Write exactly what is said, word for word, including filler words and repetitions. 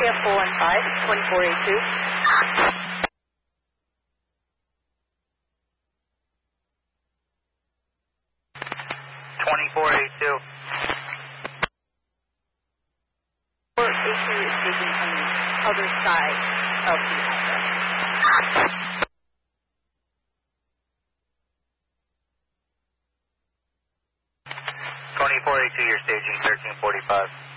F four one five, twenty-four eighty-two. twenty-four eighty-two. four eighty-two is staging on the other side of the address. twenty-four eighty-two, you're staging thirteen forty-five.